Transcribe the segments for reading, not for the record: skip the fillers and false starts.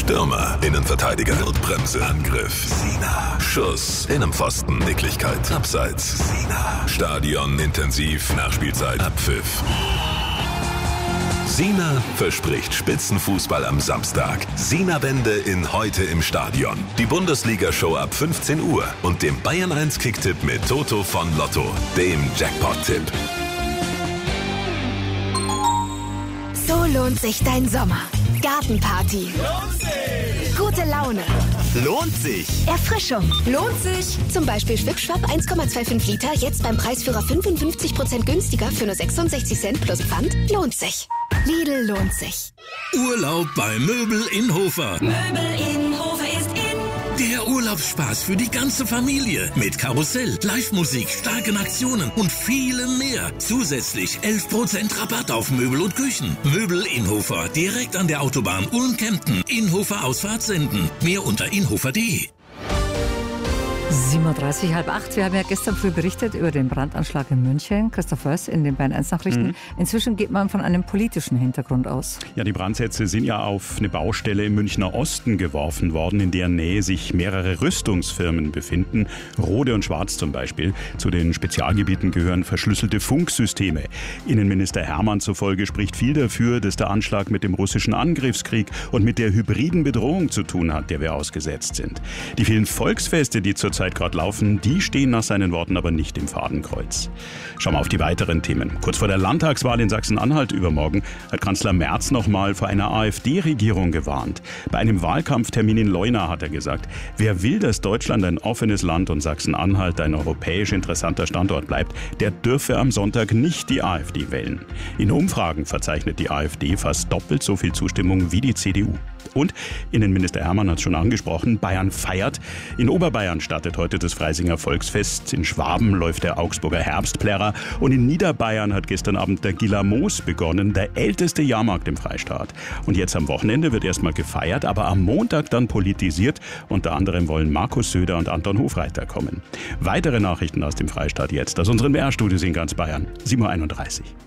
Stürmer, Innenverteidiger, Notbremse, Angriff, Sina, Schuss, Innenpfosten, Nicklichkeit, Abseits, Sina, Stadion, intensiv, Nachspielzeit, Abpfiff. Sina verspricht Spitzenfußball am Samstag. Sina-Bände in Heute im Stadion. Die Bundesliga-Show ab 15 Uhr und dem Bayern 1 Kicktipp mit Toto von Lotto, dem Jackpot-Tipp. So lohnt sich dein Sommer. Gartenparty. Lohnt sich. Gute Laune. Lohnt sich. Erfrischung. Lohnt sich. Zum Beispiel Schwipschwapp 1,25 Liter, jetzt beim Preisführer 55% günstiger für nur 66 Cent plus Pfand. Lohnt sich. Lidl lohnt sich. Urlaub bei Möbel Innhofer. Möbel Innhofer ist in. Der Urlaubsspaß für die ganze Familie. Mit Karussell, Live-Musik, starken Aktionen und vielem mehr. Zusätzlich 11% Rabatt auf Möbel und Küchen. Möbel Innhofer, direkt an der Autobahn Ulm-Kempten. Innhofer Ausfahrt senden. Mehr unter innhofer.de. 7.30 Uhr, 7:30. Wir haben ja gestern früh berichtet über den Brandanschlag in München. Christoph Wörs in den Bayern 1 Nachrichten. Inzwischen geht man von einem politischen Hintergrund aus. Ja, die Brandsätze sind ja auf eine Baustelle im Münchner Osten geworfen worden, in deren Nähe sich mehrere Rüstungsfirmen befinden. Rode und Schwarz zum Beispiel. Zu den Spezialgebieten gehören verschlüsselte Funksysteme. Innenminister Hermann zufolge spricht viel dafür, dass der Anschlag mit dem russischen Angriffskrieg und mit der hybriden Bedrohung zu tun hat, der wir ausgesetzt sind. Die vielen Volksfeste, die zurzeit gerade laufen, die stehen nach seinen Worten aber nicht im Fadenkreuz. Schauen wir auf die weiteren Themen. Kurz vor der Landtagswahl in Sachsen-Anhalt übermorgen hat Kanzler Merz noch mal vor einer AfD-Regierung gewarnt. Bei einem Wahlkampftermin in Leuna hat er gesagt, wer will, dass Deutschland ein offenes Land und Sachsen-Anhalt ein europäisch interessanter Standort bleibt, der dürfe am Sonntag nicht die AfD wählen. In Umfragen verzeichnet die AfD fast doppelt so viel Zustimmung wie die CDU. Und Innenminister Hermann hat es schon angesprochen, Bayern feiert. In Oberbayern startet heute das Freisinger Volksfest. In Schwaben läuft der Augsburger Herbstplärrer. Und in Niederbayern hat gestern Abend der Gilamos begonnen, der älteste Jahrmarkt im Freistaat. Und jetzt am Wochenende wird erstmal gefeiert, aber am Montag dann politisiert. Unter anderem wollen Markus Söder und Anton Hofreiter kommen. Weitere Nachrichten aus dem Freistaat jetzt aus unseren BR-Studios in ganz Bayern. 7.31 Uhr.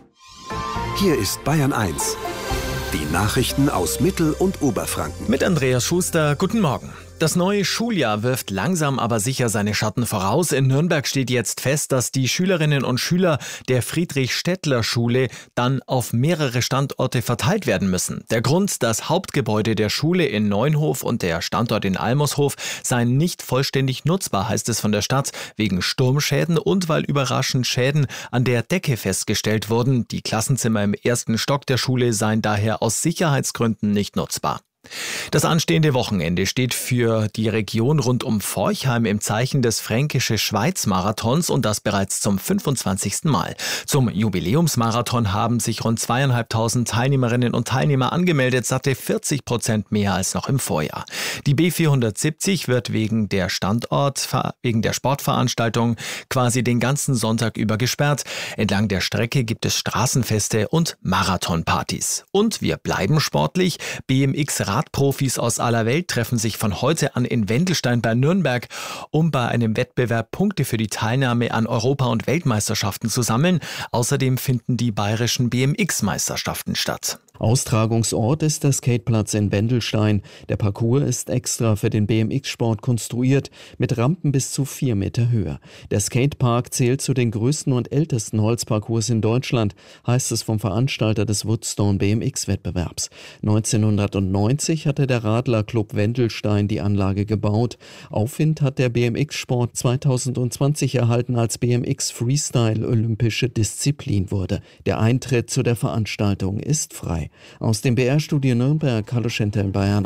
Hier ist Bayern 1. Die Nachrichten aus Mittel- und Oberfranken. Mit Andreas Schuster, guten Morgen. Das neue Schuljahr wirft langsam aber sicher seine Schatten voraus. In Nürnberg steht jetzt fest, dass die Schülerinnen und Schüler der Friedrich-Stettler-Schule dann auf mehrere Standorte verteilt werden müssen. Der Grund, das Hauptgebäude der Schule in Neunhof und der Standort in Almershof seien nicht vollständig nutzbar, heißt es von der Stadt, wegen Sturmschäden und weil überraschend Schäden an der Decke festgestellt wurden. Die Klassenzimmer im ersten Stock der Schule seien daher aus Sicherheitsgründen nicht nutzbar. Das anstehende Wochenende steht für die Region rund um Forchheim im Zeichen des Fränkische-Schweiz-Marathons und das bereits zum 25. Mal. Zum Jubiläumsmarathon haben sich rund 2.500 Teilnehmerinnen und Teilnehmer angemeldet, satte 40% mehr als noch im Vorjahr. Die B470 wird wegen der Sportveranstaltung quasi den ganzen Sonntag über gesperrt. Entlang der Strecke gibt es Straßenfeste und Marathonpartys. Und wir bleiben sportlich. BMX-Radprofis aus aller Welt treffen sich von heute an in Wendelstein bei Nürnberg, um bei einem Wettbewerb Punkte für die Teilnahme an Europa- und Weltmeisterschaften zu sammeln. Außerdem finden die bayerischen BMX-Meisterschaften statt. Austragungsort ist der Skateplatz in Wendelstein. Der Parcours ist extra für den BMX-Sport konstruiert, mit Rampen bis zu 4 Meter Höhe. Der Skatepark zählt zu den größten und ältesten Holzparcours in Deutschland, heißt es vom Veranstalter des Woodstone BMX-Wettbewerbs. 1990 hatte der Radlerclub Wendelstein die Anlage gebaut. Aufwind hat der BMX-Sport 2020 erhalten, als BMX Freestyle olympische Disziplin wurde. Der Eintritt zu der Veranstaltung ist frei. Aus dem BR-Studio Nürnberg, hallo Chantal Bayern.